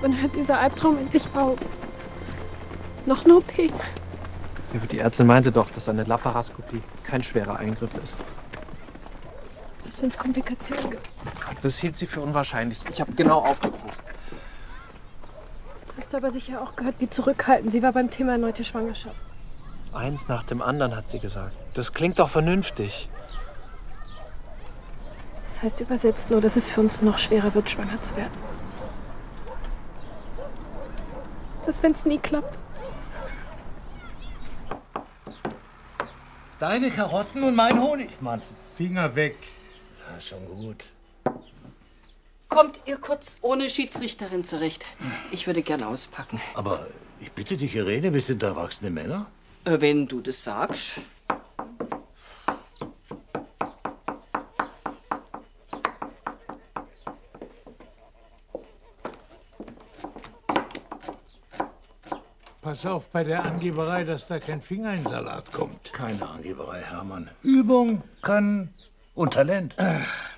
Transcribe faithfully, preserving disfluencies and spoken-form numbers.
Wann hört dieser Albtraum endlich auf? Noch eine O P? Ja, aber die Ärztin meinte doch, dass eine Laparoskopie kein schwerer Eingriff ist. Was, wenn es Komplikationen gibt? Das hielt sie für unwahrscheinlich. Ich habe genau aufgepasst. Hast du aber sicher auch gehört, wie zurückhaltend sie war beim Thema erneute Schwangerschaft. Eins nach dem anderen, hat sie gesagt. Das klingt doch vernünftig. Das heißt übersetzt nur, dass es für uns noch schwerer wird, schwanger zu werden. Was, wenn es nie klappt? Deine Karotten und mein Honig, Mann. Finger weg. Ja, schon gut. Kommt ihr kurz ohne Schiedsrichterin zurecht? Ich würde gern auspacken. Aber ich bitte dich, Irene, wir sind erwachsene Männer. Äh, Wenn du das sagst. Pass auf bei der Angeberei, dass da kein Finger in den Salat kommt. Keine Angeberei, Hermann. Übung, Können und Talent. Ach.